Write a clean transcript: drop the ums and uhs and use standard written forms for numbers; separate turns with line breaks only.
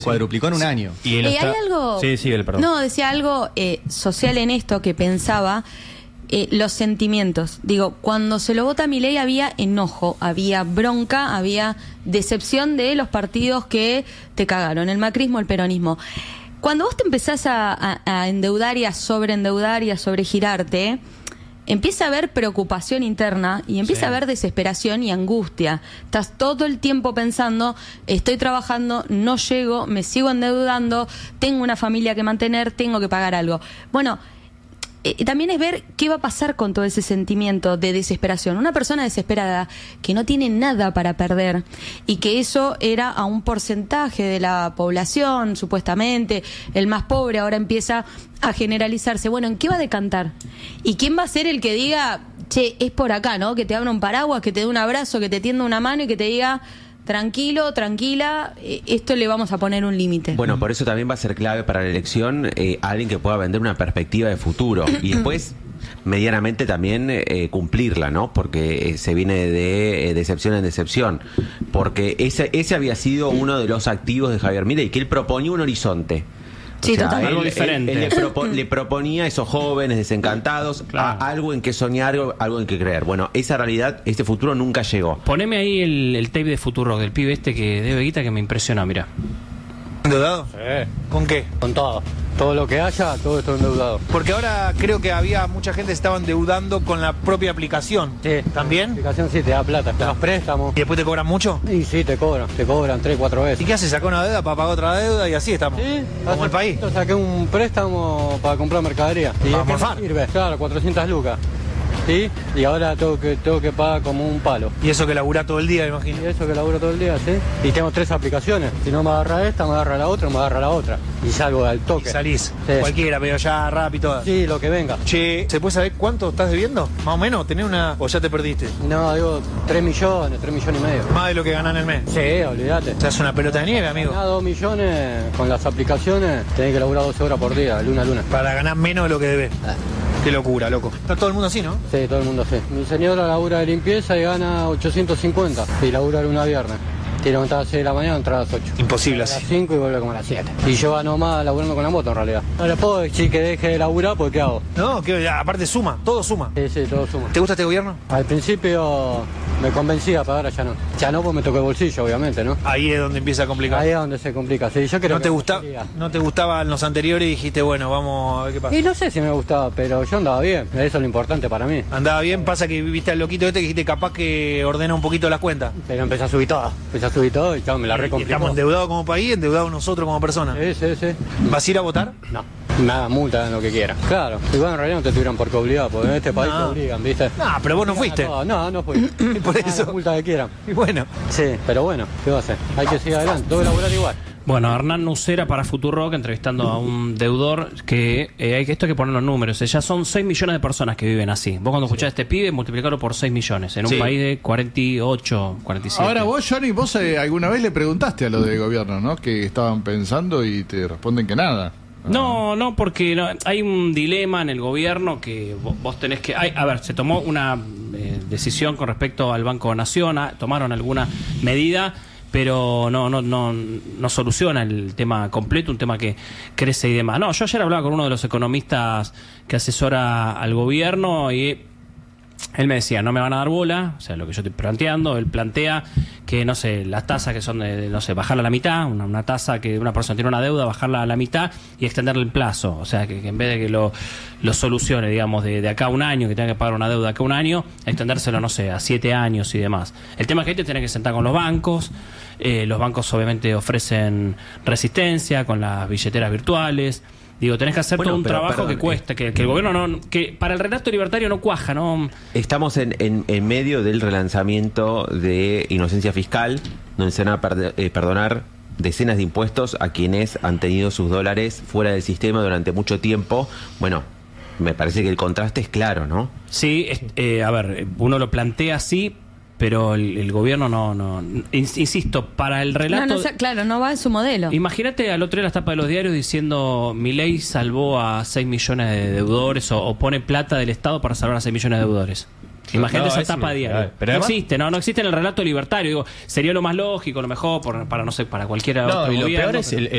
Cuadruplicó en un año.
Y
¿Hay algo?
Sí, perdón.
No, decía algo social en esto que pensaba. Los sentimientos. Digo, cuando se lo vota a Milei había enojo, había bronca, había decepción de los partidos que te cagaron, el macrismo, el peronismo. Cuando vos te empezás a endeudar y a sobreendeudar y a sobregirarte, empieza a haber preocupación interna y empieza a haber desesperación y angustia. Estás todo el tiempo pensando, estoy trabajando, no llego, me sigo endeudando, tengo una familia que mantener, tengo que pagar algo. Bueno, también es ver qué va a pasar con todo ese sentimiento de desesperación. Una persona desesperada que no tiene nada para perder y que eso era a un porcentaje de la población, supuestamente, el más pobre, ahora empieza a generalizarse. Bueno, ¿en qué va a decantar? ¿Y quién va a ser el que diga, che, es por acá, ¿no? Que te abra un paraguas, que te dé un abrazo, que te tienda una mano y que te diga, tranquilo, tranquila, esto le vamos a poner un límite.
Bueno, por eso también va a ser clave para la elección alguien que pueda vender una perspectiva de futuro y después medianamente también cumplirla, ¿no? Porque se viene de decepción en decepción, porque ese había sido uno de los activos de Javier Milei, que él proponía un horizonte.
Sí, totalmente.
Algo diferente.
Él le proponía a esos jóvenes desencantados algo en que soñar, algo en que creer. Bueno, esa realidad, este futuro nunca llegó.
Poneme ahí el tape de Futuro del pibe este que debe guita que me impresiona, mira.
¿Endeudado?
Sí.
¿Con qué?
Con todo. Todo lo que haya, todo esto endeudado.
Porque ahora creo que había mucha gente que estaba endeudando con la propia aplicación.
Sí.
¿También?
La aplicación sí te da plata, te das préstamos.
¿Y después te cobran mucho?
Y sí, te cobran 3, 4 veces.
¿Y qué haces? Sacó una deuda para pagar otra deuda y así estamos.
Sí,
como el país.
Yo saqué un préstamo para comprar mercadería. ¿Y
¿Para
es que
morfar?
me sirve? Claro, 400 lucas. ¿Sí? Y ahora tengo que pagar como un palo.
Y eso que laburá todo el día, me imagino.
Y eso que laburo todo el día, ¿sí? Y tengo 3 aplicaciones. Si no me agarra esta, me agarra la otra, me agarra la otra. Y salgo al toque.
Y salís.
Sí.
Cualquiera, pero ya rápido todas.
Sí, lo que venga.
Che, ¿se puede saber cuánto estás debiendo? Más o menos, ¿tenés una o ya te perdiste?
No, digo 3 millones y medio.
Más de lo que ganás en el mes.
Sí, olvídate.
O sea, es una pelota de nieve, amigo.
Ganás 2 millones con las aplicaciones, tenés que laburar 12 horas por día, luna a luna.
Para ganar menos de lo que debes.
Ah.
Qué locura, loco. Está todo el mundo así, ¿no?
Sí, todo el mundo sí. Mi señora labura de limpieza y gana 850. Y labura de lunes a viernes. Tiene que levantar a las 6 de la mañana, entrar a las 8.
Imposible
A las
así.
5 y vuelve como a las 7. Y yo gano más laburando con la moto en realidad. No le puedo decir que deje de laburar porque ¿qué hago?
No, que aparte suma, todo suma.
Sí, todo suma.
¿Te gusta este gobierno?
Al principio me convencía, pero ahora ya no. Ya no, pues me toqué el bolsillo, obviamente, ¿no?
Ahí es donde empieza a complicar.
Ahí es donde se complica. Sí, yo creo
¿No
que
te gustaban los anteriores y dijiste, bueno, vamos a ver qué pasa?
Y no sé si me gustaba, pero yo andaba bien. Eso es lo importante para mí.
Andaba bien, pasa que viste al loquito este que dijiste capaz que ordena un poquito las cuentas.
Pero empecé a subir todo. y chao, me la
Y
recomplicó.
estamos endeudados como país, endeudados nosotros como personas.
Sí.
¿Vas a ir a votar?
No, nada, multa, lo que quieran. Claro, igual en realidad no te tuvieran por qué obligar, porque en este país
No.
te obligan, ¿viste?
No, pero vos no fuiste.
No fui.
Por eso.
La multa que quieran.
Y bueno,
Sí, pero bueno, ¿qué va a hacer? Hay que seguir adelante, tengo que laburar igual.
Bueno, Hernán Nucera para Futurock entrevistando a un deudor que hay que esto hay que poner los números. Ya son 6 millones de personas que viven así. Vos cuando escuchás a este pibe, multiplicarlo por 6 millones en un país de 48, 47.
Ahora vos, Johnny, vos alguna vez le preguntaste a los de gobierno, ¿no? Que estaban pensando y te responden que nada.
No, porque hay un dilema en el gobierno que vos tenés que... a ver, se tomó una decisión con respecto al Banco Nación, tomaron alguna medida, pero no soluciona el tema completo, un tema que crece y demás. No, yo ayer hablaba con uno de los economistas que asesora al gobierno y él me decía, no me van a dar bola, o sea, lo que yo estoy planteando. Él plantea que, no sé, las tasas que son de no sé, bajarla a la mitad, una tasa que una persona tiene una deuda, bajarla a la mitad y extenderle el plazo. O sea, que en vez de que lo solucione, digamos, de acá a un año, que tenga que pagar una deuda de acá a un año, extendérselo, no sé, a 7 años y demás. El tema es que ahí te tenés que sentar con los bancos. Los bancos obviamente ofrecen resistencia con las billeteras virtuales. Digo, tenés que hacer todo un trabajo que cuesta, que el gobierno que para el relato libertario no cuaja, ¿no?
Estamos en medio del relanzamiento de Inocencia Fiscal, donde se van a perdonar decenas de impuestos a quienes han tenido sus dólares fuera del sistema durante mucho tiempo. Bueno, me parece que el contraste es claro, ¿no?
Sí, a ver, uno lo plantea así, pero el gobierno no insisto, para el relato...
Claro, no va en su modelo.
Imagínate al otro día las tapas de los diarios diciendo Milei salvó a 6 millones de deudores o pone plata del Estado para salvar a 6 millones de deudores. Imagínate
No,
esa
es
tapa diaria.
inexplicable. Pero
No
además-
existe, no existe en el relato libertario. Digo, sería lo más lógico, lo mejor, para no sé, para cualquiera
No,
otro
y lo
gobierno,
peor es
pero-